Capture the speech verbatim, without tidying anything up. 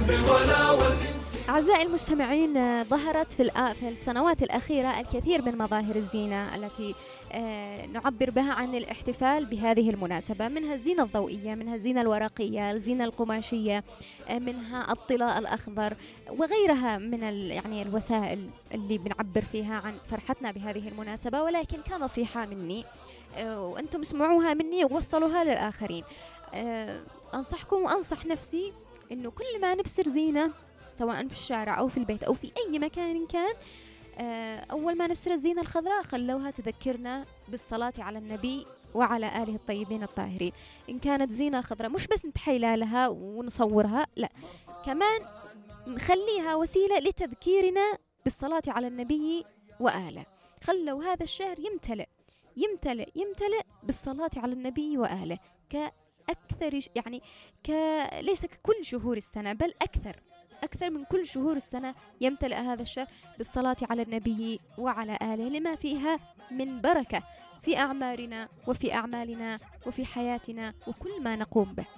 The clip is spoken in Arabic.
أعزائي المستمعين، ظهرت في, في السنوات الأخيرة الكثير من مظاهر الزينة التي نعبر بها عن الاحتفال بهذه المناسبة، منها الزينة الضوئية، منها الزينة الورقية، الزينة القماشية، منها الطلاء الأخضر وغيرها من يعني الوسائل اللي بنعبر فيها عن فرحتنا بهذه المناسبة. ولكن كنصيحة مني وأنتم اسمعوها مني ووصلوها للآخرين، أنصحكم وأنصح نفسي إنه كل ما نبصر زينة سواء في الشارع أو في البيت أو في أي مكان كان، أول ما نبصر الزينة الخضراء خلوها تذكرنا بالصلاة على النبي وعلى آله الطيبين الطاهرين. إن كانت زينة خضراء مش بس نتحيلها لها ونصورها، لا، كمان نخليها وسيلة لتذكيرنا بالصلاة على النبي وآله. خلوا هذا الشهر يمتلئ يمتلئ يمتلئ بالصلاة على النبي وآله كأكثر، يعني ك... ليس ككل شهور السنة بل أكثر أكثر من كل شهور السنة يمتلئ هذا الشهر بالصلاة على النبي وعلى آله، لما فيها من بركة في أعمارنا وفي أعمالنا وفي حياتنا وكل ما نقوم به.